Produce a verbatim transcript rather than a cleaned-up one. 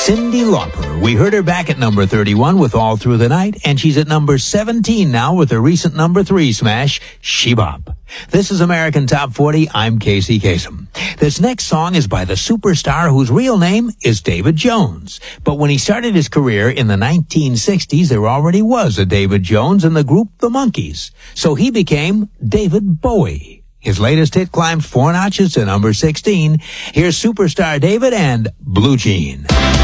Cyndi Lauper. We heard her back at number thirty-one with All Through the Night, and she's at number seventeen now with her recent number three smash, She Bop. This is American Top forty. I'm Casey Kasem. This next song is by the superstar whose real name is David Jones. But when he started his career in the nineteen sixties, there already was a David Jones in the group The Monkees. So he became David Bowie. His latest hit climbed four notches to number sixteen. Here's superstar David and Blue Jean.